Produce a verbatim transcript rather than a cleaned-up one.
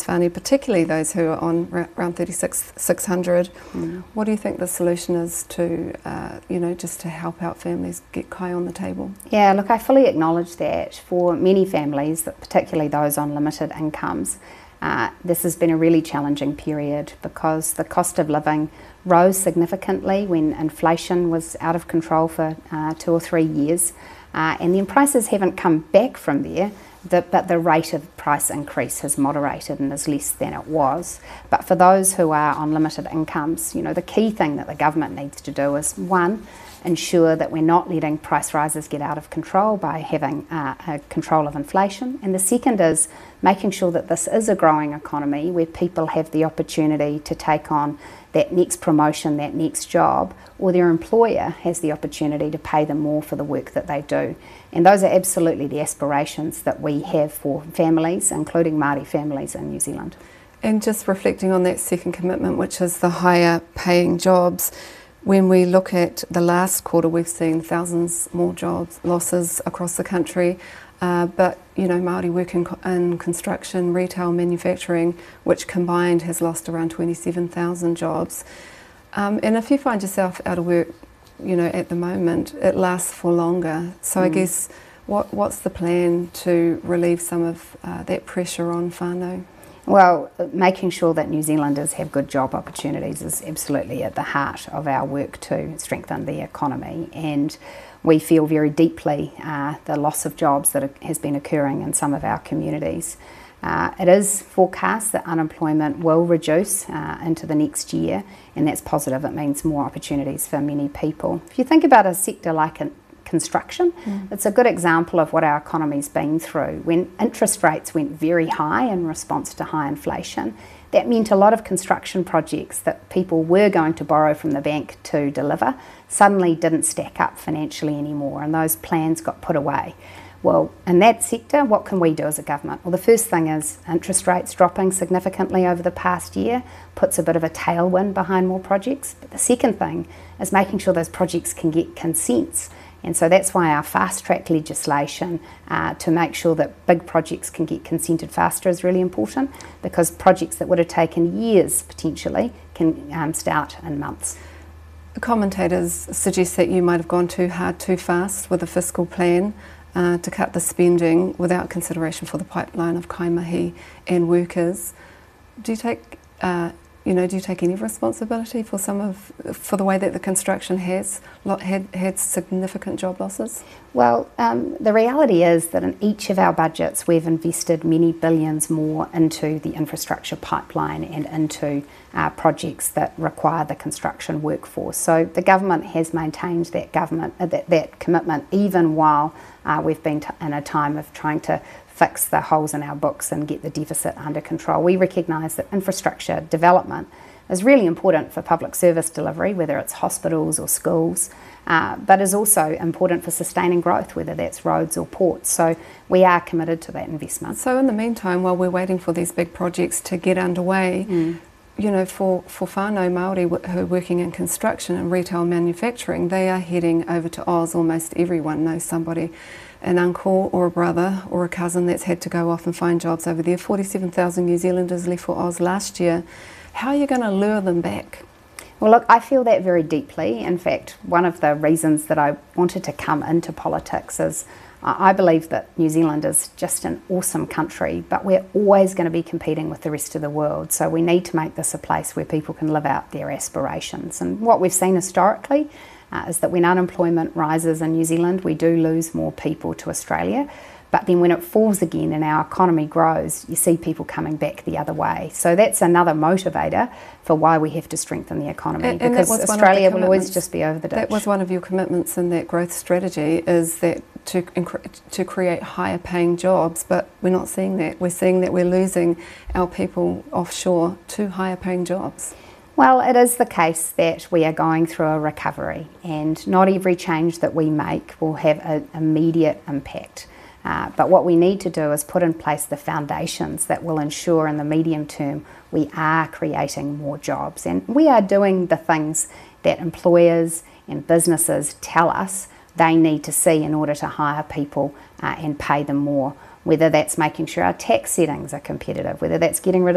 whānau, particularly those who are on ra- around thirty-six six hundred. Mm. What do you think the solution is to, uh, you know, just to help out families get kai on the table? Yeah, look, I fully acknowledge that for many families, particularly those on limited incomes, uh, this has been a really challenging period because the cost of living rose significantly when inflation was out of control for uh, two or three years, uh, and then prices haven't come back from there. The, but the rate of price increase has moderated and is less than it was. But for those who are on limited incomes, you know, the key thing that the government needs to do is, one, ensure that we're not letting price rises get out of control by having uh, a control of inflation. And the second is making sure that this is a growing economy where people have the opportunity to take on that next promotion, that next job, or their employer has the opportunity to pay them more for the work that they do. And those are absolutely the aspirations that we have for families, including Māori families in New Zealand. And just reflecting on that second commitment, which is the higher paying jobs, when we look at the last quarter, we've seen thousands more jobs losses across the country. Uh, but, you know, Māori work in, in construction, retail, manufacturing, which combined has lost around twenty-seven thousand jobs. Um, and if you find yourself out of work, you know, at the moment, it lasts for longer. So mm. I guess, what what's the plan to relieve some of uh, that pressure on whānau? Well, making sure that New Zealanders have good job opportunities is absolutely at the heart of our work to strengthen the economy, and we feel very deeply uh, the loss of jobs that has been occurring in some of our communities. Uh, it is forecast that unemployment will reduce uh, into the next year, and that's positive. It means more opportunities for many people. If you think about a sector like an construction, mm. it's a good example of what our economy's been through. When interest rates went very high in response to high inflation, that meant a lot of construction projects that people were going to borrow from the bank to deliver suddenly didn't stack up financially anymore, and those plans got put away. Well, in that sector, what can we do as a government? Well, the first thing is interest rates dropping significantly over the past year puts a bit of a tailwind behind more projects. But the second thing is making sure those projects can get consents. And so that's why our fast-track legislation uh, to make sure that big projects can get consented faster is really important, because projects that would have taken years potentially can um, start in months. Commentators suggest that you might have gone too hard too fast with a fiscal plan uh, to cut the spending without consideration for the pipeline of kaimahi and workers. Do you take uh, You know, do you take any responsibility for some of, for the way that the construction has had, had significant job losses? Well, um, the reality is that in each of our budgets we've invested many billions more into the infrastructure pipeline and into uh, projects that require the construction workforce. So the government has maintained that government uh, that, that commitment even while uh, we've been t- in a time of trying to fix the holes in our books and get the deficit under control. We recognise that infrastructure development is really important for public service delivery, whether it's hospitals or schools, uh, but is also important for sustaining growth, whether that's roads or ports. So we are committed to that investment. So in the meantime, while we're waiting for these big projects to get underway, mm. you know, for, for whānau Māori who are working in construction and retail manufacturing, they are heading over to Oz. Almost everyone knows somebody, an uncle or a brother or a cousin that's had to go off and find jobs over there. forty-seven thousand New Zealanders left for Oz last year. How are you going to lure them back? Well, look, I feel that very deeply. In fact, one of the reasons that I wanted to come into politics is uh, I believe that New Zealand is just an awesome country, but we're always going to be competing with the rest of the world. So we need to make this a place where people can live out their aspirations. And what we've seen historically Uh, is that when unemployment rises in New Zealand, we do lose more people to Australia. But then when it falls again and our economy grows, you see people coming back the other way. So that's another motivator for why we have to strengthen the economy, and, because and Australia will always just be over the ditch. That was one of your commitments in that growth strategy, is that to, to create higher paying jobs, but we're not seeing that. We're seeing that we're losing our people offshore to higher paying jobs. Well, it is the case that we are going through a recovery, and not every change that we make will have an immediate impact. Uh, but what we need to do is put in place the foundations that will ensure in the medium term we are creating more jobs. And we are doing the things that employers and businesses tell us they need to see in order to hire people uh, and pay them more. Whether that's making sure our tax settings are competitive, whether that's getting rid of